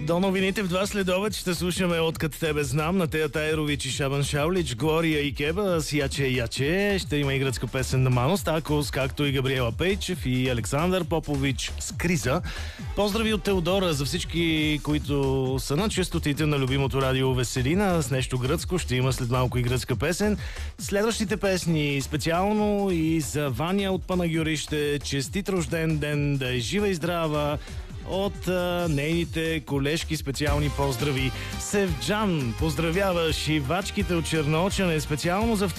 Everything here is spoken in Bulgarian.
До новините в 2 следобед ще слушаме Откъд тебе знам на Тея Таерович и Шабан Шаулич, Глория и Кеба с Яче. Ще има и гръцка песен на Мано Стакос, както и Габриела Пейчев и Александър Попович с Криза. Поздрави от Теодора за всички, които са на честотите на любимото радио Веселина. С нещо гръцко ще има след малко и гръцка песен. Следващите песни специално и за Ваня от Панагюрище. Честит рожден ден, да е жива и здрава. От нейните колежки специални поздрави. Севджан поздравява шивачките от Черноочене специално за